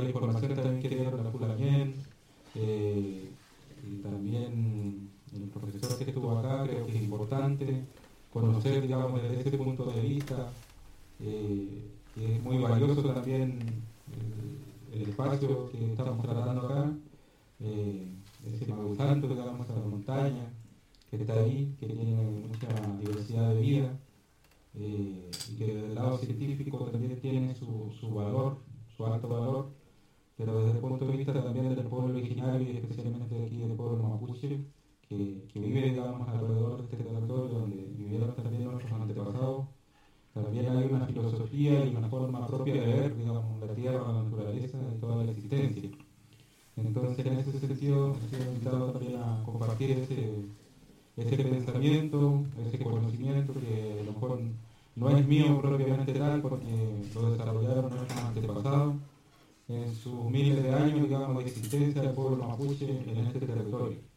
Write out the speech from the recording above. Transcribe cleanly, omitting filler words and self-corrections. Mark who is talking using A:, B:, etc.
A: la información también que dieron la Fulamien, y también el profesor que estuvo acá, creo que es importante conocer, digamos, desde ese punto de vista, que es muy valioso también el espacio que estamos tratando acá, ese Maguisanto, digamos, esa montaña que está ahí, que tiene mucha diversidad de vida, y que desde el lado científico también tiene su valor, su alto valor, pero desde el punto de vista también del pueblo originario y especialmente de aquí del pueblo mapuche, que vive, digamos, alrededor de este territorio donde vivieron también nuestros antepasados. También hay una filosofía y una forma propia de ver, digamos, la tierra, la naturaleza y toda la existencia. Entonces, en ese sentido, estoy invitado también a compartir ese pensamiento, ese conocimiento que a lo mejor no es mío propiamente tal, porque lo desarrollaron nuestros antepasados en sus miles de años, digamos, de existencia del pueblo mapuche en este territorio.